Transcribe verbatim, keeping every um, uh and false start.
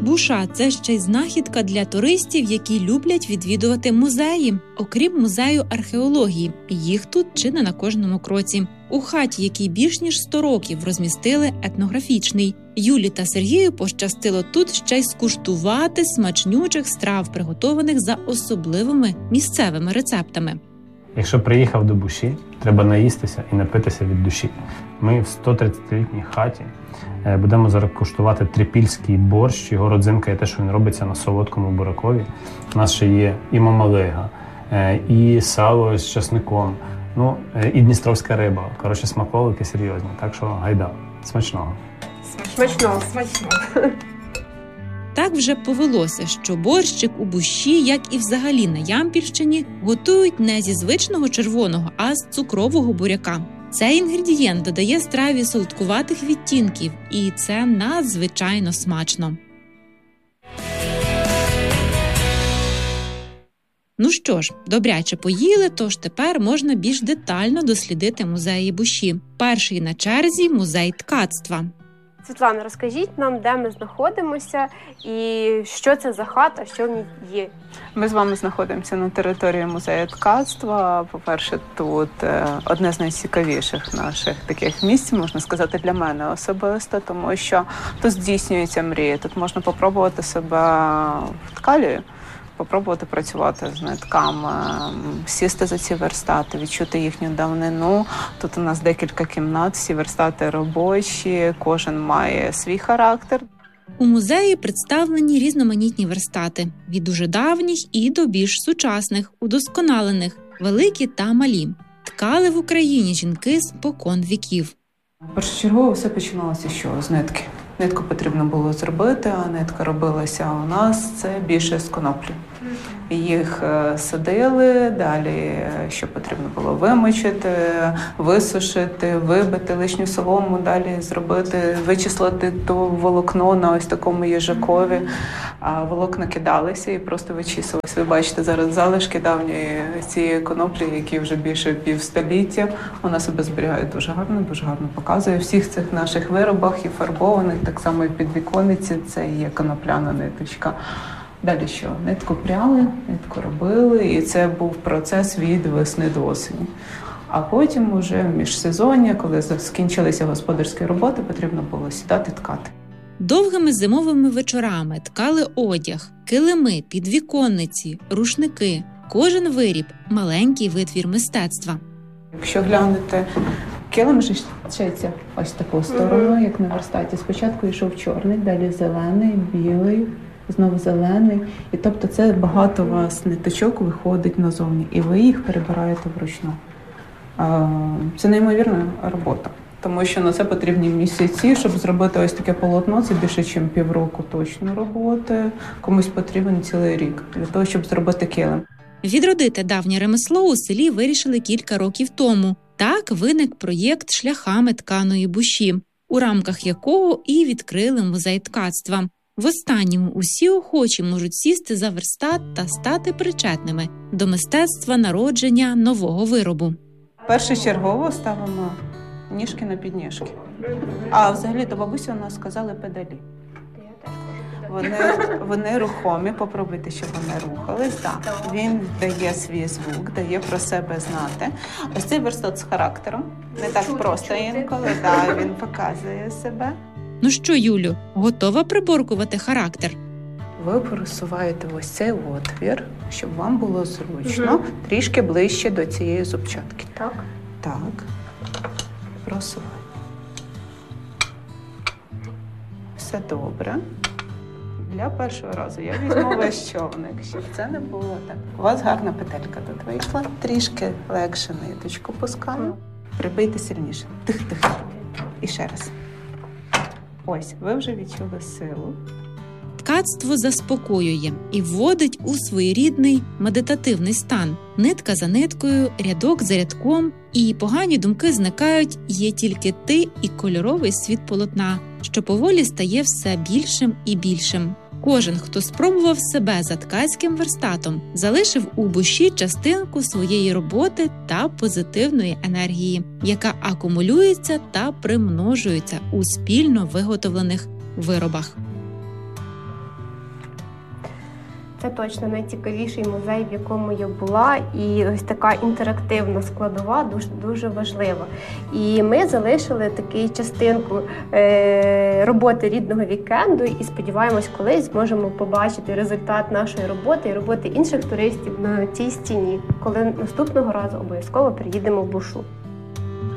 Буша – це ще й знахідка для туристів, які люблять відвідувати музеї. Окрім музею археології, їх тут чи не на кожному кроці. У хаті, якій більш ніж сто років, розмістили етнографічний. Юлі та Сергію пощастило тут ще й скуштувати смачнючих страв, приготованих за особливими місцевими рецептами. Якщо приїхав до Буші, треба наїстися і напитися від душі. Ми в сто тридцятилітній хаті будемо зараз куштувати трипільський борщ. Його родзинка є те, що він робиться на солодкому буракові. У нас ще є і мамалига, і сало з часником, ну, і дністровська риба. Коротше, смаколики серйозні. Так що гайда. Смачного. Смачного, смачного. Так вже повелося, що борщик у Буші, як і взагалі на Ямпільщині, готують не зі звичного червоного, а з цукрового буряка. Цей інгредієнт додає страві солодкуватих відтінків, і це надзвичайно смачно. Ну що ж, добряче поїли, тож тепер можна більш детально дослідити музеї Буші. Перший на черзі – музей ткацтва. Світлана, розкажіть нам, де ми знаходимося і що це за хата, що в ній є. Ми з вами знаходимося на території музею ткацтва. По-перше, тут одне з найцікавіших наших таких місць, можна сказати, для мене особисто, тому що тут здійснюється мрія. Тут можна попробувати себе в ткалі, попробувати працювати з нитками, сісти за ці верстати, відчути їхню давнину. Тут у нас декілька кімнат, всі верстати робочі, кожен має свій характер. У музеї представлені різноманітні верстати – від дуже давніх і до більш сучасних, удосконалених, великі та малі. Ткали в Україні жінки спокон віків. Першочергово все починалося що? З нитки. Нитку потрібно було зробити, а нитка робилася у нас це більше з коноплі. Їх садили, далі що потрібно було вимочити, висушити, вибити лишню солому, далі зробити, вичислити то волокно на ось такому їжакові. А волокна кидалися і просто вичісувалися. Ви бачите зараз залишки давньої цієї коноплі, які вже більше півстоліття. Вона себе зберігає дуже гарно, дуже гарно показує. В всіх цих наших виробах і фарбованих, так само і підвіконниці, це є конопляна ниточка. Далі що? Нитку пряли, нитку робили, і це був процес від весни до осені. А потім уже в міжсезоння, коли скінчилися господарські роботи, потрібно було сідати ткати. Довгими зимовими вечорами ткали одяг, килими, підвіконниці, рушники. Кожен виріб – маленький витвір мистецтва. Якщо глянете, килим шиється ось таку сторону, як на верстаті. Спочатку йшов чорний, далі зелений, білий, знову зелений. І тобто це багато у вас ниточок виходить назовні, і ви їх перебираєте вручну. Це неймовірна робота, тому що на це потрібні місяці, щоб зробити ось таке полотно. Це більше, ніж півроку точно роботи. Комусь потрібен цілий рік для того, щоб зробити килим. Відродити давнє ремесло у селі вирішили кілька років тому. Так виник проєкт «Шляхами тканої Буші», у рамках якого і відкрили музей ткацтва. В останньому усі охочі можуть сісти за верстат та стати причетними до мистецтва народження нового виробу. Першочергово ставимо ніжки на підніжки. А взагалі то бабуся у нас сказали педалі. Вони, вони рухомі, попробуйте, щоб вони рухались. Так. Він дає свій звук, дає про себе знати. Ось цей верстат з характером. Не так просто інколи, да, він показує себе. Ну що, Юлю, готова приборкувати характер? Ви просуваєте ось цей отвір, щоб вам було зручно, угу. Трішки ближче до цієї зубчатки. Так. Так. Просувай. Все добре. Для першого разу я візьму весь човник, щоб це не було так. У вас гарна петелька тут вийшла. Трішки легше ниточку пускаю. Прибийте сильніше. Тих-тих. І ще раз. Ось, ви вже відчули силу. Ткацтво заспокоює і вводить у своєрідний медитативний стан. Нитка за ниткою, рядок за рядком, і погані думки зникають, є тільки ти і кольоровий світ полотна, що поволі стає все більшим і більшим. Кожен, хто спробував себе за ткацьким верстатом, залишив у Буші частинку своєї роботи та позитивної енергії, яка акумулюється та примножується у спільно виготовлених виробах. Це точно найцікавіший музей, в якому я була, і ось така інтерактивна складова дуже, дуже важлива. І ми залишили таку частинку е, роботи рідного вікенду і сподіваємось, колись зможемо побачити результат нашої роботи і роботи інших туристів на цій стіні, коли наступного разу обов'язково приїдемо в Бушу.